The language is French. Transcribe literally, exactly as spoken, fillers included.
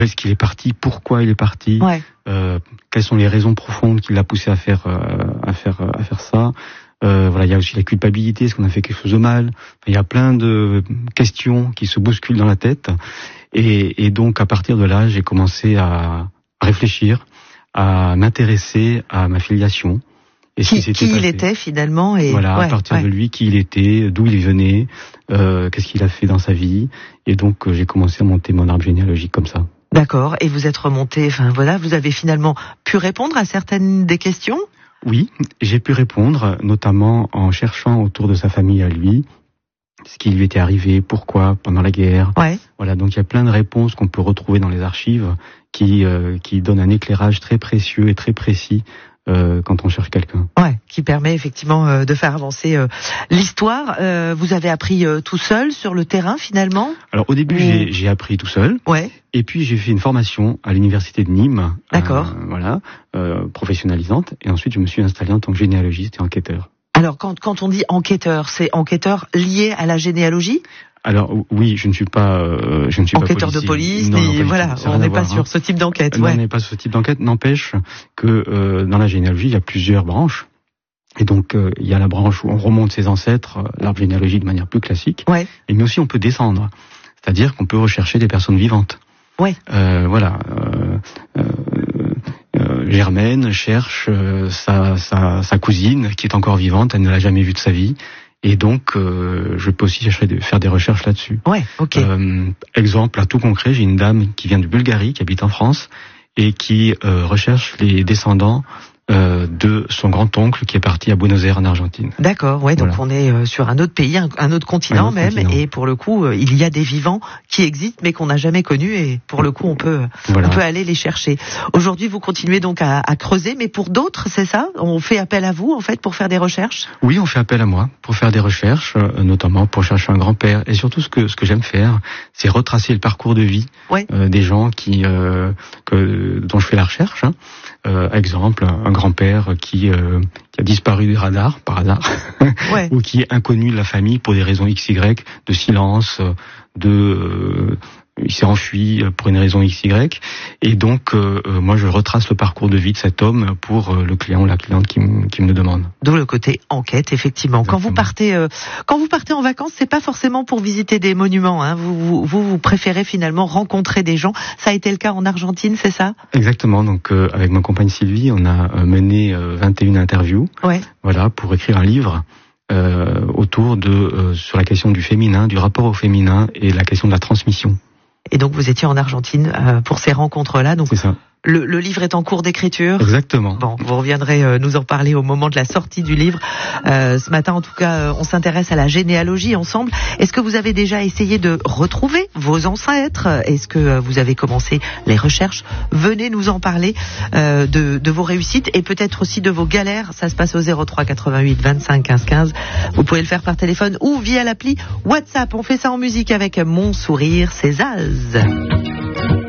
Est-ce qu'il est parti? Pourquoi il est parti? Ouais. Euh, quelles sont les raisons profondes qui l'a poussé à faire euh, à faire à faire ça? Euh, voilà, il y a aussi la culpabilité. Est-ce qu'on a fait quelque chose de mal? Il y a plein de questions qui se bousculent dans la tête. Et, et donc, à partir de là, j'ai commencé à réfléchir, à m'intéresser à ma filiation. Et qui, qui, qui il était finalement et voilà, ouais, à partir ouais. de lui, qui il était, d'où il venait, euh, qu'est-ce qu'il a fait dans sa vie. Et donc, euh, j'ai commencé à monter mon arbre généalogique comme ça. D'accord. Et vous êtes remonté, enfin voilà, vous avez finalement pu répondre à certaines des questions? Oui, j'ai pu répondre, notamment en cherchant autour de sa famille à lui, ce qui lui était arrivé, pourquoi, pendant la guerre. Ouais. Voilà, donc il y a plein de réponses qu'on peut retrouver dans les archives qui, euh, qui donnent un éclairage très précieux et très précis Euh, quand on cherche quelqu'un. Ouais, qui permet effectivement euh, de faire avancer euh, l'histoire. Euh, vous avez appris euh, tout seul sur le terrain finalement? Alors au début, Ou... j'ai, j'ai appris tout seul. Ouais. Et puis j'ai fait une formation à l'université de Nîmes. D'accord. Euh, voilà, euh, professionnalisante. Et ensuite, je me suis installé en tant que généalogiste et enquêteur. Alors quand quand on dit enquêteur, c'est enquêteur lié à la généalogie? Alors oui, je ne suis pas, euh, je ne suis enquêteur pas de police, non, ni non, voilà, on n'est pas sur hein. ce type d'enquête. Non, ouais. on n'est pas sur ce type d'enquête. N'empêche que euh, dans la généalogie, il y a plusieurs branches. Et donc euh, il y a la branche où on remonte ses ancêtres, l'arbre généalogique de manière plus classique. Ouais. Et mais aussi on peut descendre, c'est-à-dire qu'on peut rechercher des personnes vivantes. Ouais. Euh, voilà. Euh, euh, euh, Germaine cherche euh, sa, sa, sa cousine qui est encore vivante, elle ne l'a jamais vue de sa vie. Et donc, euh, je peux aussi chercher de faire des recherches là-dessus. Ouais, ok. Euh, exemple, à tout concret, j'ai une dame qui vient de Bulgarie, qui habite en France, et qui euh, recherche les descendants euh, de son grand-oncle qui est parti à Buenos Aires en Argentine. D'accord, ouais, donc voilà. on est euh, sur un autre pays, un, un autre continent un autre même, continent. Et pour le coup, euh, il y a des vivants qui existent mais qu'on n'a jamais connus, et pour le coup, on peut, voilà. on peut aller les chercher. Aujourd'hui, vous continuez donc à, à creuser, mais pour d'autres, c'est ça? On fait appel à vous, en fait, pour faire des recherches? Oui, on fait appel à moi pour faire des recherches, euh, notamment pour chercher un grand-père. Et surtout, ce que ce que j'aime faire, c'est retracer le parcours de vie ouais. euh, des gens qui euh, que dont je fais la recherche. Hein. Euh, exemple, un grand-père qui, euh, qui a disparu des radars par hasard, ouais. ou qui est inconnu de la famille pour des raisons X Y, de silence, de euh, il s'est enfui pour une raison X Y, et donc euh, moi je retrace le parcours de vie de cet homme pour euh, le client ou la cliente qui, m- qui me le demande. D'où le côté enquête, effectivement. Exactement. Quand vous partez, euh, quand vous partez en vacances, c'est pas forcément pour visiter des monuments. Hein. Vous, vous, vous préférez finalement rencontrer des gens. Ça a été le cas en Argentine, c'est ça? Exactement. Donc euh, avec ma compagne Sylvie, on a euh, mené euh, vingt et une interviews. Ouais. Voilà, pour écrire un livre. Euh, autour de euh, sur la question du féminin, du rapport au féminin et la question de la transmission. Et donc vous étiez en Argentine euh, pour ces rencontres-là. Donc c'est ça. Le, le livre est en cours d'écriture. Exactement. Bon, vous reviendrez euh, nous en parler au moment de la sortie du livre. Euh, ce matin, en tout cas, euh, on s'intéresse à la généalogie ensemble. Est-ce que vous avez déjà essayé de retrouver vos ancêtres? Est-ce que euh, vous avez commencé les recherches? Venez nous en parler euh, de, de vos réussites et peut-être aussi de vos galères. Ça se passe au zéro trois quatre-vingt-huit vingt-cinq quinze quinze. Vous pouvez le faire par téléphone ou via l'appli WhatsApp. On fait ça en musique avec Mon Sourire, c'est Zaz.